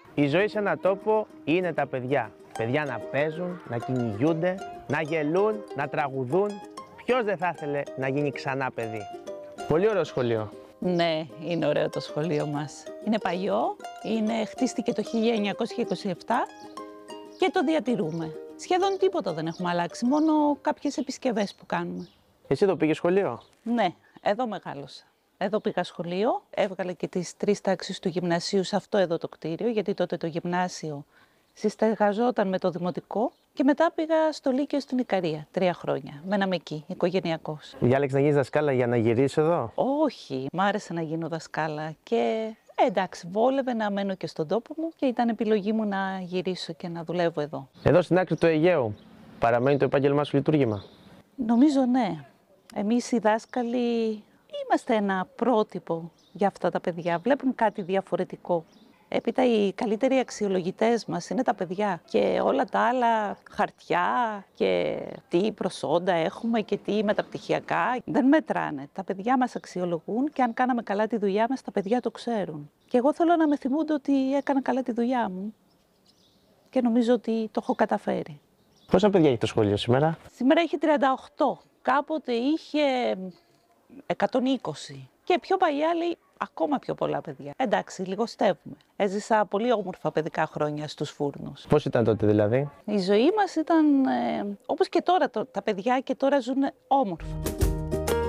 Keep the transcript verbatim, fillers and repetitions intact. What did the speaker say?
Η ζωή σε έναν τόπο είναι τα παιδιά. Παιδιά να παίζουν, να κυνηγούνται, να γελούν, να τραγουδούν. Ποιος δεν θα ήθελε να γίνει ξανά παιδί? Πολύ ωραίο σχολείο. Ναι, είναι ωραίο το σχολείο μας. Είναι παλιό, είναι, χτίστηκε το χίλια εννιακόσια είκοσι επτά και το διατηρούμε. Σχεδόν τίποτα δεν έχουμε αλλάξει, μόνο κάποιες επισκευές που κάνουμε. Εσύ εδώ πήγες σχολείο? Ναι, εδώ μεγάλωσα. Εδώ πήγα σχολείο, έβγαλα και τις τρεις τάξεις του γυμνασίου σε αυτό εδώ το κτίριο, γιατί τότε το γυμνάσιο συστεγαζόταν με το δημοτικό και μετά πήγα στο Λύκειο στην Ικαρία, τρία χρόνια. Μέναμε εκεί, οικογενειακώς. Διάλεξες να γίνεις δασκάλα για να γυρίσεις εδώ? Όχι, μ' άρεσε να γίνω δασκάλα και ε, εντάξει, βόλευε να μένω και στον τόπο μου και ήταν επιλογή μου να γυρίσω και να δουλεύω εδώ. Εδώ στην άκρη του Αιγαίου παραμένει το επάγγελμά σου λειτουργήμα? Νομίζω ναι. Εμείς οι δάσκαλοι είμαστε ένα πρότυπο για αυτά τα παιδιά. Βλέπουν κάτι διαφορετικό. Έπειτα οι καλύτεροι αξιολογητές μας είναι τα παιδιά και όλα τα άλλα χαρτιά και τι προσόντα έχουμε και τι μεταπτυχιακά δεν μετράνε. Τα παιδιά μας αξιολογούν και αν κάναμε καλά τη δουλειά μας, τα παιδιά το ξέρουν. Και εγώ θέλω να με θυμούνται ότι έκανα καλά τη δουλειά μου και νομίζω ότι το έχω καταφέρει. Πόσα παιδιά έχει το σχολείο σήμερα? Σήμερα έχει τριάντα οκτώ. Κάποτε είχε εκατόν είκοσι και πιο παλιά λέει ακόμα πιο πολλά παιδιά. Εντάξει, λιγοστεύουμε. Έζησα πολύ όμορφα παιδικά χρόνια στους φούρνους. Πώς ήταν τότε δηλαδή? Η ζωή μας ήταν ε, όπως και τώρα, το, τα παιδιά και τώρα ζουν όμορφα.